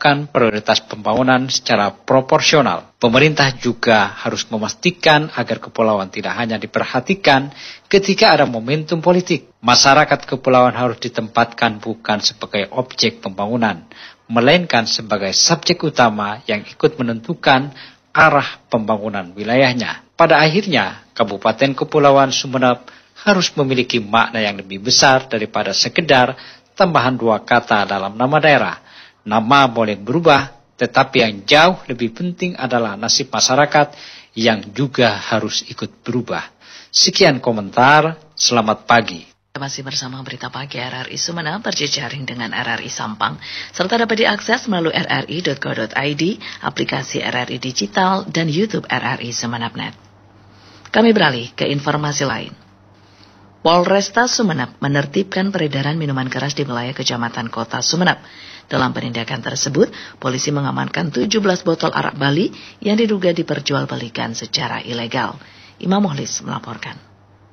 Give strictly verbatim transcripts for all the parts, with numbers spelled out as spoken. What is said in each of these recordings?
menetapkan prioritas pembangunan secara proporsional. Pemerintah juga harus memastikan agar kepulauan tidak hanya diperhatikan ketika ada momentum politik. Masyarakat kepulauan harus ditempatkan bukan sebagai objek pembangunan, melainkan sebagai subjek utama yang ikut menentukan arah pembangunan wilayahnya. Pada akhirnya, Kabupaten Kepulauan Sumeneb harus memiliki makna yang lebih besar daripada sekedar tambahan dua kata dalam nama daerah. Nama boleh berubah, tetapi yang jauh lebih penting adalah nasib masyarakat yang juga harus ikut berubah. Sekian komentar, selamat pagi. Masih bersama Berita Pagi R R I Sumeneb berjejaring dengan R R I Sampang, serta dapat diakses melalui r r i dot co dot i d, aplikasi R R I Digital, dan YouTube R R I Sumeneb dot net. Kami beralih ke informasi lain. Polresta Sumeneb menertibkan peredaran minuman keras di wilayah Kecamatan Kota Sumeneb. Dalam penindakan tersebut, polisi mengamankan tujuh belas botol arak Bali yang diduga diperjualbelikan secara ilegal. Imam Muhlis melaporkan.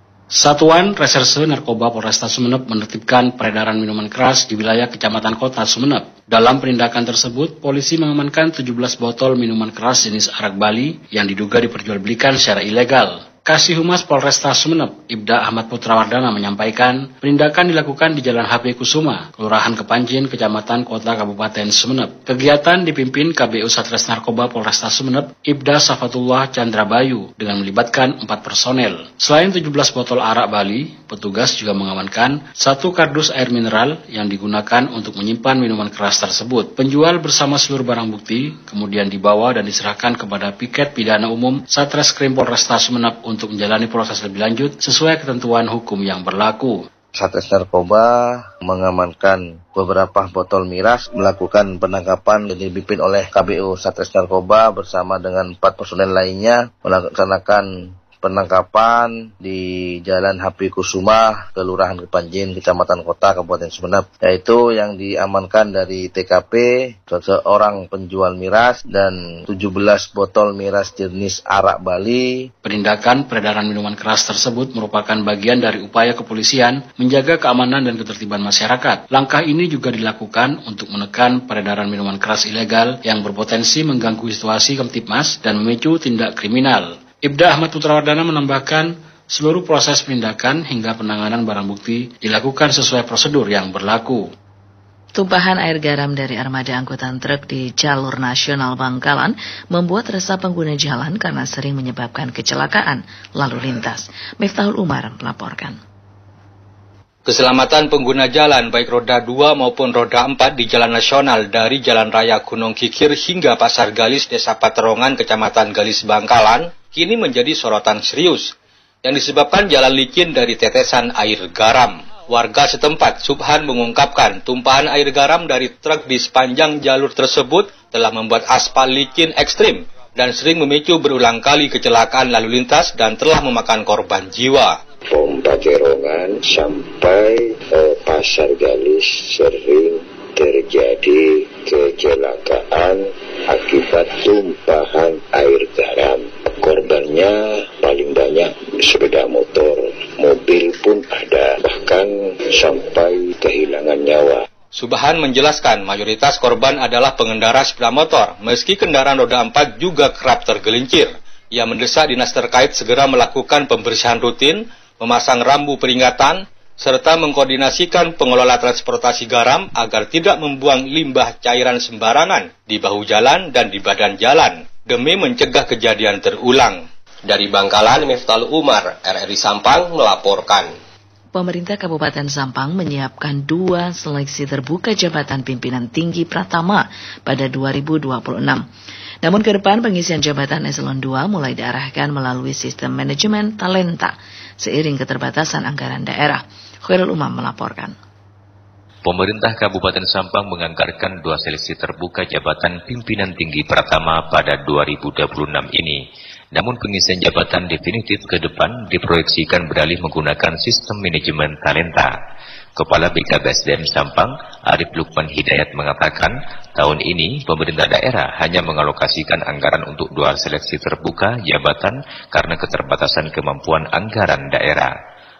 Satuan Reserse Narkoba Polresta Sumeneb menertibkan peredaran minuman keras di wilayah Kecamatan Kota Sumeneb. Dalam penindakan tersebut, polisi mengamankan tujuh belas botol minuman keras jenis arak Bali yang diduga diperjualbelikan secara ilegal. Kasih Humas Polresta Sumeneb, Ibda Ahmad Putrawardana menyampaikan, penindakan dilakukan di Jalan H P Kusuma, Kelurahan Kepanjin, Kecamatan Kota Kabupaten Sumeneb. Kegiatan dipimpin K B U Satres Narkoba Polresta Sumeneb, Ibda Safatullah Chandrabayu, dengan melibatkan empat personel. Selain tujuh belas botol arak Bali, petugas juga mengamankan satu kardus air mineral yang digunakan untuk menyimpan minuman keras tersebut. Penjual bersama seluruh barang bukti kemudian dibawa dan diserahkan kepada Piket Pidana Umum Satreskrim Polresta Sumeneb untuk menjalani proses lebih lanjut sesuai ketentuan hukum yang berlaku. Satres Narkoba mengamankan beberapa botol miras, melakukan penangkapan yang dipimpin oleh K B U Satres Narkoba bersama dengan empat personel lainnya melaksanakan penangkapan di Jalan H P Kusuma, Kelurahan Kepanjin, Kecamatan Kota, Kabupaten Sumeneb, yaitu yang diamankan dari T K P seorang penjual miras dan tujuh belas botol miras jenis arak Bali. Penindakan peredaran minuman keras tersebut merupakan bagian dari upaya kepolisian menjaga keamanan dan ketertiban masyarakat. Langkah ini juga dilakukan untuk menekan peredaran minuman keras ilegal yang berpotensi mengganggu situasi Kamtibmas dan memicu tindak kriminal. Ibda Ahmad Putrawardana menambahkan, seluruh proses penindakan hingga penanganan barang bukti dilakukan sesuai prosedur yang berlaku. Tumpahan air garam dari armada angkutan truk di jalur nasional Bangkalan membuat resah pengguna jalan karena sering menyebabkan kecelakaan lalu lintas. Miftahul Umar melaporkan. Keselamatan pengguna jalan baik roda dua maupun roda empat di jalan nasional dari Jalan Raya Gunung Kikir hingga Pasar Galis, Desa Paterongan, Kecamatan Galis, Bangkalan, kini menjadi sorotan serius yang disebabkan jalan licin dari tetesan air garam. Warga setempat, Subhan, mengungkapkan tumpahan air garam dari truk di sepanjang jalur tersebut telah membuat aspal licin ekstrim dan sering memicu berulang kali kecelakaan lalu lintas dan telah memakan korban jiwa. Pompa Paterongan sampai eh, Pasar Galis sering terjadi kecelakaan akibat tumpahan air garam. Korbannya paling banyak sepeda motor, mobil pun ada, bahkan sampai kehilangan nyawa. Subhan menjelaskan mayoritas korban adalah pengendara sepeda motor, meski kendaraan roda empat juga kerap tergelincir. Ia mendesak dinas terkait segera melakukan pembersihan rutin, memasang rambu peringatan, serta mengkoordinasikan pengelola transportasi garam agar tidak membuang limbah cairan sembarangan di bahu jalan dan di badan jalan, demi mencegah kejadian terulang. Dari Bangkalan, Miftahul Umar, R R I Sampang melaporkan. Pemerintah Kabupaten Sampang menyiapkan dua seleksi terbuka jabatan pimpinan tinggi Pratama pada dua ribu dua puluh enam. Namun ke depan pengisian jabatan eselon dua mulai diarahkan melalui sistem manajemen talenta seiring keterbatasan anggaran daerah. Khairul Umam melaporkan. Pemerintah Kabupaten Sampang menganggarkan dua seleksi terbuka jabatan pimpinan tinggi Pratama pada dua ribu dua puluh enam ini. Namun pengisian jabatan definitif ke depan diproyeksikan beralih menggunakan sistem manajemen talenta. Kepala B K B S D M Sampang, Arif Lukman Hidayat mengatakan, tahun ini pemerintah daerah hanya mengalokasikan anggaran untuk dua seleksi terbuka jabatan karena keterbatasan kemampuan anggaran daerah.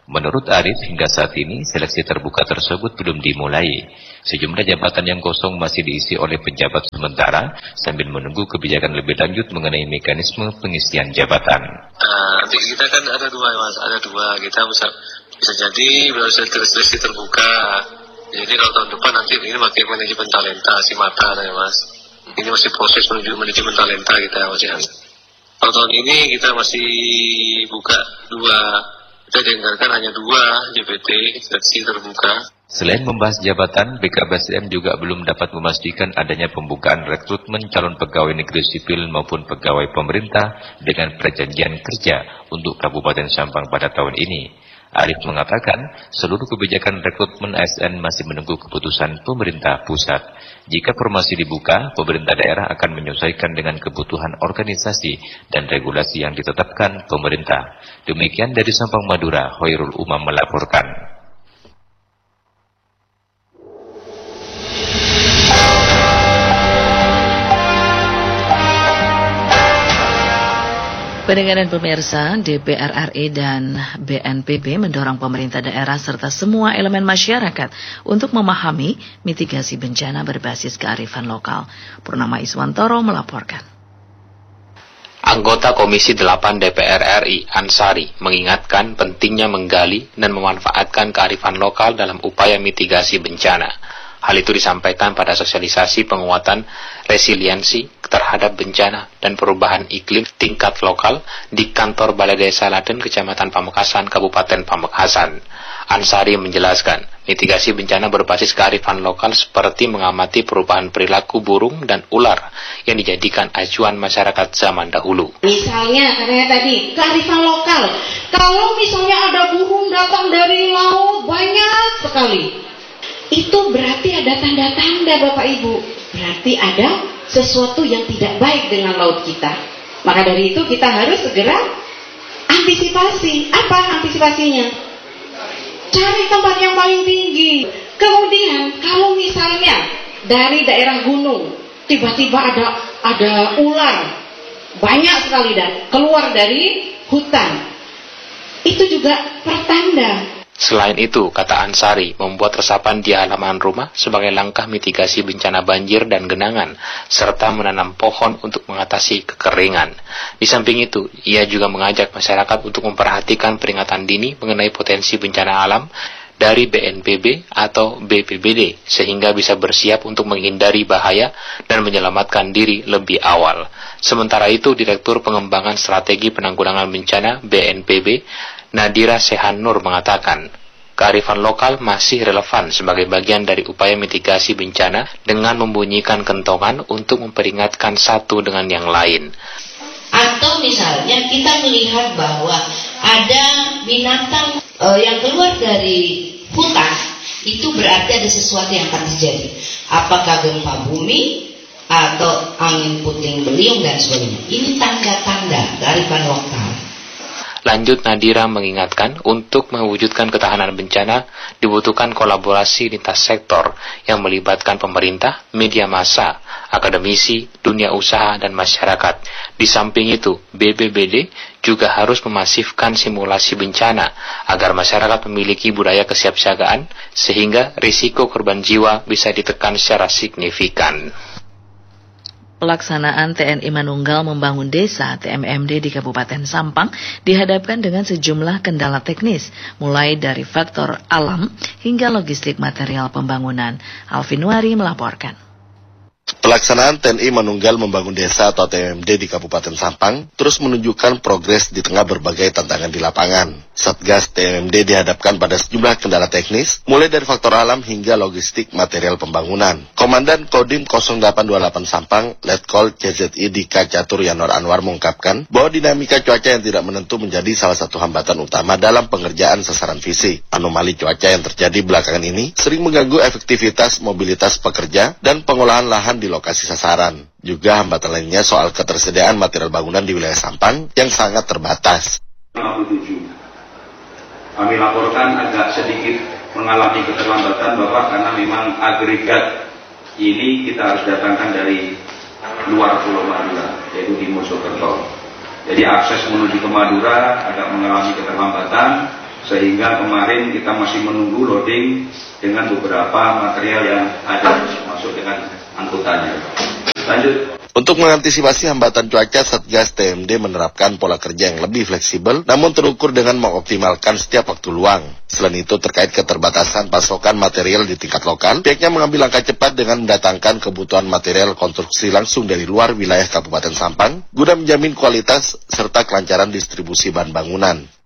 Menurut Arif, hingga saat ini seleksi terbuka tersebut belum dimulai. Sejumlah jabatan yang kosong masih diisi oleh pejabat sementara sambil menunggu kebijakan lebih lanjut mengenai mekanisme pengisian jabatan. Uh, nanti kita kan ada dua, Mas, ada dua. Kita bisa bisa jadi harus seleksi terbuka. Jadi kalau tahun depan nanti ini pakai manajemen talenta si mata, ya Mas. Ini masih proses menuju manajemen talenta kita masih. Kalau tahun ini kita masih buka dua. Kita dianggarkan hanya dua J P T seleksi terbuka. Selain membahas jabatan, B K B S D M juga belum dapat memastikan adanya pembukaan rekrutmen calon pegawai negeri sipil maupun pegawai pemerintah dengan perjanjian kerja untuk Kabupaten Sampang pada tahun ini. Arif mengatakan seluruh kebijakan rekrutmen A S N masih menunggu keputusan pemerintah pusat. Jika formasi dibuka, pemerintah daerah akan menyesuaikan dengan kebutuhan organisasi dan regulasi yang ditetapkan pemerintah. Demikian dari Sampang, Madura, Hoirul Umam melaporkan. Pendengar dan pemirsa, D P R R I dan B N P B mendorong pemerintah daerah serta semua elemen masyarakat untuk memahami mitigasi bencana berbasis kearifan lokal. Purnama Iswantoro melaporkan. Anggota Komisi delapan D P R R I, Ansari, mengingatkan pentingnya menggali dan memanfaatkan kearifan lokal dalam upaya mitigasi bencana. Hal itu disampaikan pada sosialisasi penguatan resiliensi terhadap bencana dan perubahan iklim tingkat lokal di kantor Balai Desa Laden, Kecamatan Pamekasan, Kabupaten Pamekasan. Ansari menjelaskan, mitigasi bencana berbasis kearifan lokal seperti mengamati perubahan perilaku burung dan ular yang dijadikan acuan masyarakat zaman dahulu. Misalnya, katanya tadi, kearifan lokal. Kalau misalnya ada burung datang dari laut, banyak sekali. Itu berarti ada tanda-tanda, Bapak Ibu. Berarti ada sesuatu yang tidak baik dengan laut kita. Maka dari itu kita harus segera antisipasi. Apa antisipasinya? Cari tempat yang paling tinggi. Kemudian kalau misalnya dari daerah gunung tiba-tiba ada ada ular banyak sekali dan keluar dari hutan, itu juga pertanda. Selain itu, kata Ansari, membuat resapan di halaman rumah sebagai langkah mitigasi bencana banjir dan genangan, serta menanam pohon untuk mengatasi kekeringan. Di samping itu, ia juga mengajak masyarakat untuk memperhatikan peringatan dini mengenai potensi bencana alam dari B N P B atau B P B D, sehingga bisa bersiap untuk menghindari bahaya dan menyelamatkan diri lebih awal. Sementara itu, Direktur Pengembangan Strategi Penanggulangan Bencana B N P B, Nadira Sehan Nur mengatakan, kearifan lokal masih relevan sebagai bagian dari upaya mitigasi bencana dengan membunyikan kentongan untuk memperingatkan satu dengan yang lain. Atau misalnya kita melihat bahwa ada binatang uh, yang keluar dari hutan, itu berarti ada sesuatu yang akan terjadi. Apakah gempa bumi atau angin puting beliung dan sebagainya. Ini tanda-tanda kearifan lokal. Lanjut, Nadira mengingatkan untuk mewujudkan ketahanan bencana dibutuhkan kolaborasi lintas sektor yang melibatkan pemerintah, media massa, akademisi, dunia usaha, dan masyarakat. Di samping itu, B P B D juga harus memasifkan simulasi bencana agar masyarakat memiliki budaya kesiapsiagaan sehingga risiko korban jiwa bisa ditekan secara signifikan. Pelaksanaan T N I Manunggal Membangun Desa T M M D di Kabupaten Sampang dihadapkan dengan sejumlah kendala teknis, mulai dari faktor alam hingga logistik material pembangunan. Alvin Wari melaporkan. Pelaksanaan T N I Manunggal Membangun Desa atau T M M D di Kabupaten Sampang terus menunjukkan progres di tengah berbagai tantangan di lapangan. Satgas T M M D dihadapkan pada sejumlah kendala teknis, mulai dari faktor alam hingga logistik material pembangunan. Komandan Kodim nol delapan dua delapan Sampang, Letkol C Z I Dika Catur Yanor Anwar mengungkapkan bahwa dinamika cuaca yang tidak menentu menjadi salah satu hambatan utama dalam pengerjaan sasaran visi. Anomali cuaca yang terjadi belakangan ini sering mengganggu efektivitas mobilitas pekerja dan pengolahan lahan di lokasi sasaran. Juga hambatan lainnya soal ketersediaan material bangunan di wilayah Sampang yang sangat terbatas. lima puluh tujuh. Kami laporkan agak sedikit mengalami keterlambatan Bapak karena memang agregat ini kita harus datangkan dari luar Pulau Madura, yaitu di Mojokerto. Jadi akses menuju ke Madura agak mengalami keterlambatan sehingga kemarin kita masih menunggu loading dengan beberapa material yang ada masuk dengan angkutannya. Lanjut. Untuk mengantisipasi hambatan cuaca, Satgas T M D menerapkan pola kerja yang lebih fleksibel, namun terukur dengan mengoptimalkan setiap waktu luang. Selain itu, terkait keterbatasan pasokan material di tingkat lokal, pihaknya mengambil langkah cepat dengan mendatangkan kebutuhan material konstruksi langsung dari luar wilayah Kabupaten Sampang, guna menjamin kualitas serta kelancaran distribusi bahan bangunan.